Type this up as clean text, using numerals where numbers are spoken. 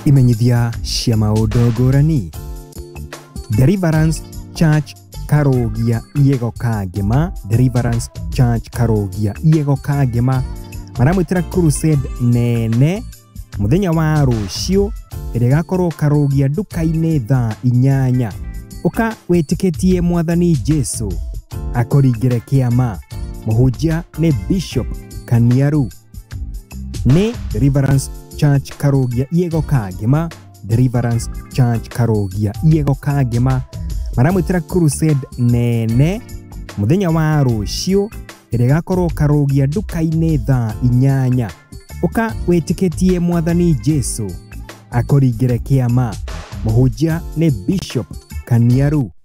Imenyithia cia maundu ngurani. Deliverance Church Karogia Iego Kangema, Deliverance Church Karogia Iego Kangema maramwitira crusade nene muthenya wa rucio iri gakorwo Karogia nduka-ini thaa 8. uka witikitie mwathani Jesu akoringire kiama. Muhunjia ni Bishop Kaniaru. Ni Deliverance Church Karogia Iego Kangema, Deliverance Church Karogia Iego Kangema maramwitira crusade nene muthenya wa rucio iri gakorwo Karogia nduka-ini thaa 8. uka witikitie mwathani Jesu akoringire kiama. Muhunjia ni Bishop Kaniaru.